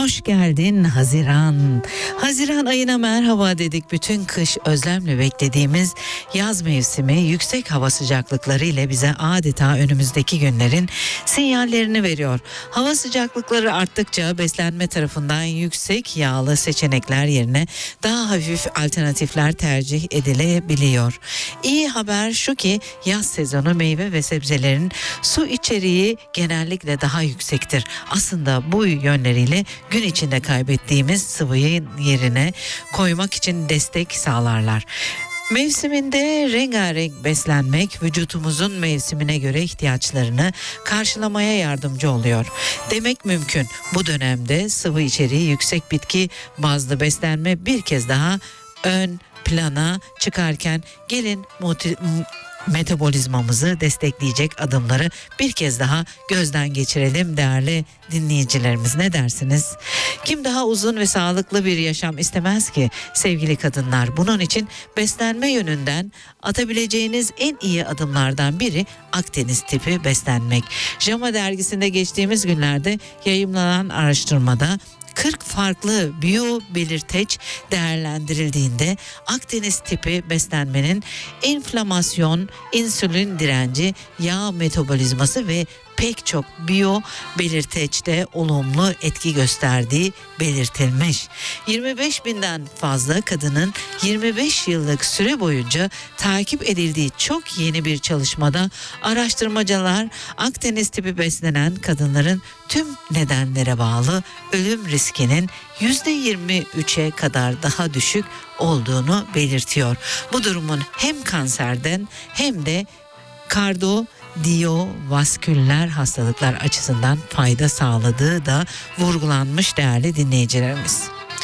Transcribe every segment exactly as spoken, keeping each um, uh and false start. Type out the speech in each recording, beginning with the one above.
Hoş geldin Haziran. Haziran ayına merhaba dedik. Bütün kış özlemle beklediğimiz yaz mevsimi yüksek hava sıcaklıkları ile bize adeta önümüzdeki günlerin sinyallerini veriyor. Hava sıcaklıkları arttıkça beslenme tarafından yüksek yağlı seçenekler yerine daha hafif alternatifler tercih edilebiliyor. İyi haber şu ki yaz sezonu meyve ve sebzelerin su içeriği genellikle daha yüksektir. Aslında bu yönleriyle gün içinde kaybettiğimiz sıvıyı yerine koymak için destek sağlarlar. Mevsiminde rengarenk beslenmek vücutumuzun mevsimine göre ihtiyaçlarını karşılamaya yardımcı oluyor. Demek mümkün. Bu dönemde sıvı içeriği yüksek bitki bazlı beslenme bir kez daha ön plana çıkarken gelin multi metabolizmamızı destekleyecek adımları bir kez daha gözden geçirelim değerli dinleyicilerimiz, ne dersiniz? Kim daha uzun ve sağlıklı bir yaşam istemez ki sevgili kadınlar? Bunun için beslenme yönünden atabileceğiniz en iyi adımlardan biri Akdeniz tipi beslenmek. JAMA dergisinde geçtiğimiz günlerde yayımlanan araştırmada kırk farklı biyo belirteç değerlendirildiğinde Akdeniz tipi beslenmenin enflamasyon, insülin direnci, yağ metabolizması ve pek çok biyo belirteçte olumlu etki gösterdiği belirtilmiş. yirmi beş binden fazla kadının yirmi beş yıllık süre boyunca takip edildiği çok yeni bir çalışmada araştırmacılar Akdeniz tipi beslenen kadınların tüm nedenlere bağlı ölüm riskinin yüzde yirmi üçe kadar daha düşük olduğunu belirtiyor. Bu durumun hem kanserden hem de kardo Diyovasküller hastalıklar açısından fayda sağladığı da vurgulanmış değerli dinleyicilerimiz.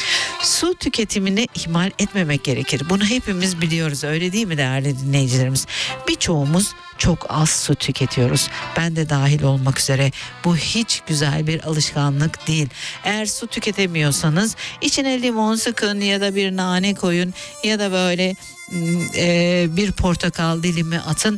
Su tüketimini ihmal etmemek gerekir. Bunu hepimiz biliyoruz, öyle değil mi değerli dinleyicilerimiz? Birçoğumuz çok az su tüketiyoruz. Ben de dahil olmak üzere. Bu hiç güzel bir alışkanlık değil. Eğer su tüketemiyorsanız içine limon sıkın ya da bir nane koyun ya da böyle e, bir portakal dilimi atın.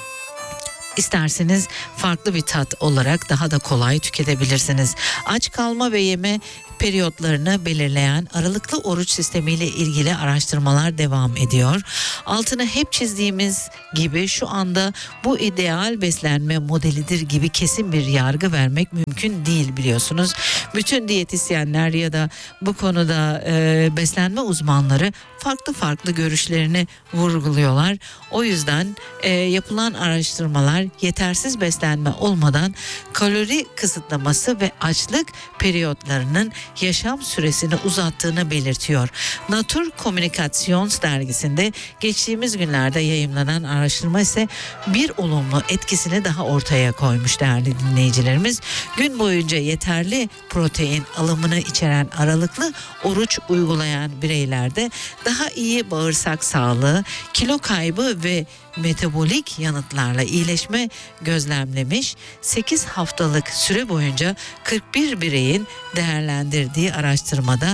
İsterseniz farklı bir tat olarak daha da kolay tüketebilirsiniz. Aç kalma ve yeme periyotlarını belirleyen aralıklı oruç sistemiyle ilgili araştırmalar devam ediyor. Altını hep çizdiğimiz gibi şu anda bu ideal beslenme modelidir gibi kesin bir yargı vermek mümkün değil, biliyorsunuz. Bütün diyetisyenler ya da bu konuda e, beslenme uzmanları farklı farklı görüşlerini vurguluyorlar. O yüzden e, yapılan araştırmalar yetersiz beslenme olmadan kalori kısıtlaması ve açlık periyotlarının yaşam süresini uzattığını belirtiyor. Nature Communications dergisinde geçtiğimiz günlerde yayımlanan araştırma ise bir olumlu etkisini daha ortaya koymuş değerli dinleyicilerimiz. Gün boyunca yeterli protein alımını içeren aralıklı oruç uygulayan bireylerde daha iyi bağırsak sağlığı, kilo kaybı ve metabolik yanıtlarla iyileşme gözlemlemiş. sekiz haftalık süre boyunca kırk bir bireyin değerlendirdiği araştırmada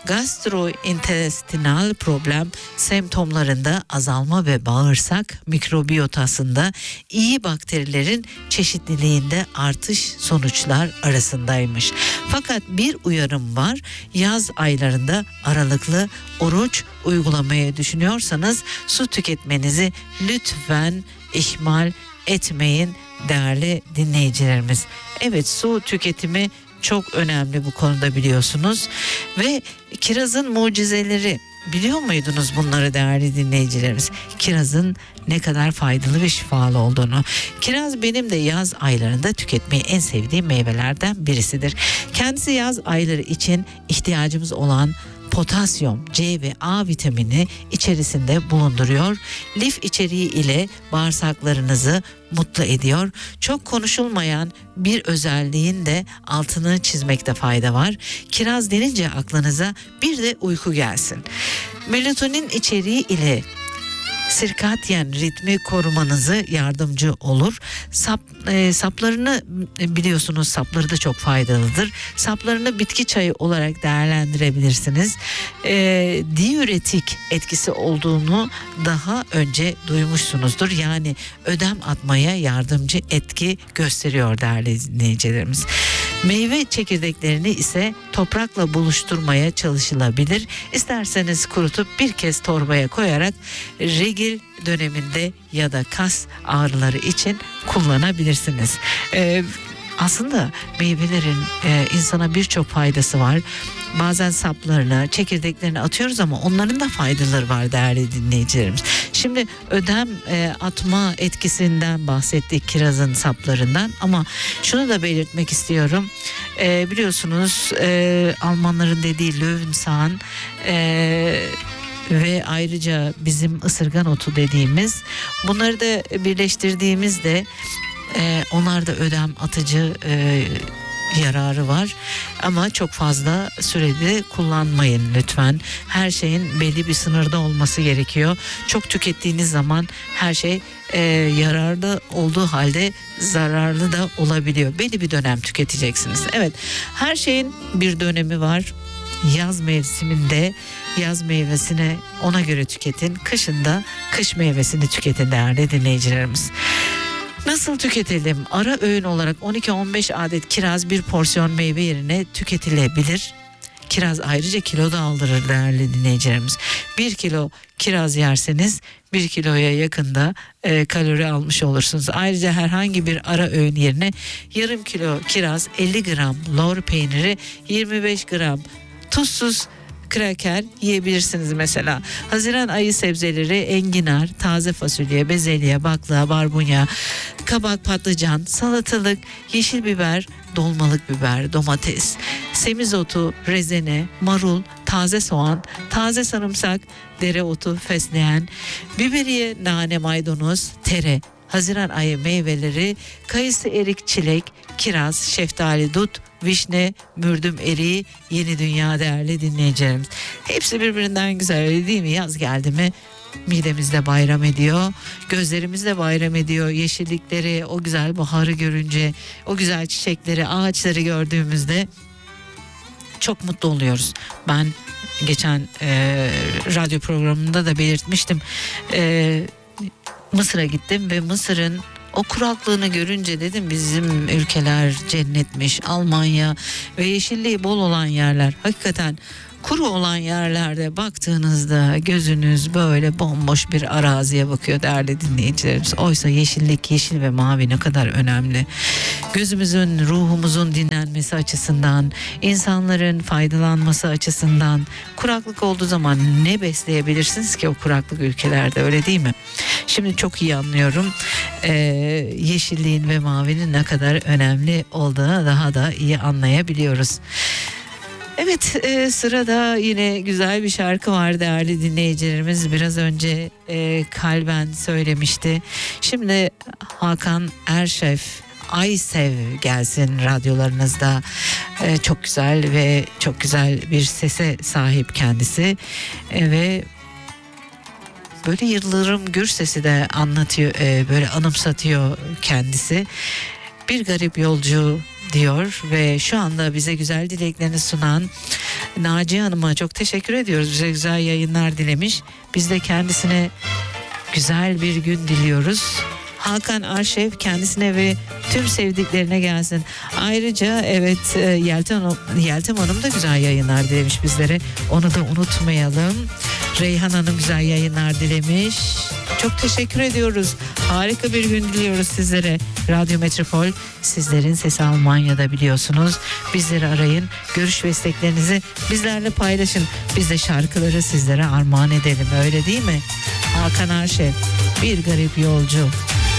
gastrointestinal problem semptomlarında azalma ve bağırsak mikrobiyotasında iyi bakterilerin çeşitliliğinde artış sonuçlar arasındaymış. Fakat bir uyarım var. Yaz aylarında aralıklı oruç uygulamayı düşünüyorsanız su tüketmenizi lütfen ihmal etmeyin değerli dinleyicilerimiz. Evet, su tüketimi çok önemli bu konuda, biliyorsunuz. Ve kirazın mucizeleri, biliyor muydunuz bunları değerli dinleyicilerimiz? Kirazın ne kadar faydalı ve şifalı olduğunu. Kiraz benim de yaz aylarında tüketmeyi en sevdiğim meyvelerden birisidir. Kendisi yaz ayları için ihtiyacımız olan potasyum, C ve A vitamini içerisinde bulunduruyor. Lif içeriği ile bağırsaklarınızı mutlu ediyor. Çok konuşulmayan bir özelliğin de altını çizmekte fayda var. Kiraz denince aklınıza bir de uyku gelsin. Melatonin içeriği ile sirkadyen ritmi korumanızı yardımcı olur. Sap, e, saplarını biliyorsunuz, sapları da çok faydalıdır. Saplarını bitki çayı olarak değerlendirebilirsiniz. E, diüretik etkisi olduğunu daha önce duymuşsunuzdur. Yani ödem atmaya yardımcı etki gösteriyor değerli dinleyicilerimiz. Meyve çekirdeklerini ise toprakla buluşturmaya çalışılabilir. İsterseniz kurutup bir kez torbaya koyarak regil döneminde ya da kas ağrıları için kullanabilirsiniz. Ee, aslında meyvelerin e, insana birçok faydası var. Bazen saplarını, çekirdeklerini atıyoruz ama onların da faydaları var değerli dinleyicilerimiz. Şimdi ödem e, atma etkisinden bahsettik kirazın saplarından, ama şunu da belirtmek istiyorum. E, biliyorsunuz e, Almanların dediği Löwenzahn e, ve ayrıca bizim ısırgan otu dediğimiz, bunları da birleştirdiğimizde e, onlarda ödem atıcı e, yararı var, ama çok fazla sürede kullanmayın lütfen. Her şeyin belli bir sınırda olması gerekiyor. Çok tükettiğiniz zaman her şey e, yararlı olduğu halde zararlı da olabiliyor. Belli bir dönem tüketeceksiniz. Evet, her şeyin bir dönemi var. Yaz mevsiminde yaz meyvesini ona göre tüketin. Kışında kış meyvesini tüketin değerli dinleyicilerimiz. Nasıl tüketelim? Ara öğün olarak on iki on beş adet kiraz bir porsiyon meyve yerine tüketilebilir. Kiraz ayrıca kilo da aldırır değerli dinleyicilerimiz. Bir kilo kiraz yerseniz bir kiloya yakında e, kalori almış olursunuz. Ayrıca herhangi bir ara öğün yerine yarım kilo kiraz, elli gram lor peyniri, yirmi beş gram tuzsuz kraker yiyebilirsiniz mesela. Haziran ayı sebzeleri enginar, taze fasulye, bezelye, bakla, barbunya, kabak, patlıcan, salatalık, yeşil biber, dolmalık biber, domates, semizotu, rezene, marul, taze soğan, taze sarımsak, dereotu, fesleğen, biberiye, nane, maydanoz, tere. Haziran ayı meyveleri kayısı, erik, çilek, kiraz, şeftali, dut, vişne, mürdüm eriği, yeni dünya değerli dinleyicilerimiz. Hepsi birbirinden güzel, öyle değil mi? Yaz geldi mi midemizde bayram ediyor, gözlerimizde bayram ediyor. Yeşillikleri, o güzel baharı görünce, o güzel çiçekleri, ağaçları gördüğümüzde çok mutlu oluyoruz. Ben geçen e, radyo programında da belirtmiştim. E, Mısır'a gittim ve Mısır'ın o kuraklığını görünce dedim bizim ülkeler cennetmiş. Almanya ve yeşilliği bol olan yerler. Hakikaten kuru olan yerlerde baktığınızda gözünüz böyle bomboş bir araziye bakıyor değerli dinleyicilerimiz. Oysa yeşillik, yeşil ve mavi ne kadar önemli. Gözümüzün, ruhumuzun dinlenmesi açısından, insanların faydalanması açısından, kuraklık olduğu zaman ne besleyebilirsiniz ki o kuraklık ülkelerde, öyle değil mi? Şimdi çok iyi anlıyorum. Ee, yeşilliğin ve mavinin ne kadar önemli olduğunu daha da iyi anlayabiliyoruz. Evet, e, sırada yine güzel bir şarkı var değerli dinleyicilerimiz. Biraz önce e, kalben söylemişti. Şimdi Hakan Erşef, Ay Sev gelsin radyolarınızda. E, çok güzel ve çok güzel bir sese sahip kendisi. E, ve böyle Yıldırım Gürses'i de anlatıyor, e, böyle anımsatıyor kendisi. Bir garip yolcu diyor ve şu anda bize güzel dileklerini sunan Naciye Hanım'a çok teşekkür ediyoruz. Bize güzel yayınlar dilemiş. Biz de kendisine güzel bir gün diliyoruz. Hakan Arşev kendisine ve tüm sevdiklerine gelsin. Ayrıca evet, Yeltem Hanım, Yeltem Hanım da güzel yayınlar dilemiş bizlere. Onu da unutmayalım. Reyhan Hanım güzel yayınlar dilemiş. Çok teşekkür ediyoruz. Harika bir gün diliyoruz sizlere. Radyo Metropol sizlerin sesi Almanya'da, biliyorsunuz. Bizleri arayın. Görüş ve isteklerinizi bizlerle paylaşın. Biz de şarkıları sizlere armağan edelim. Öyle değil mi? Hakan Arşev, Bir Garip Yolcu.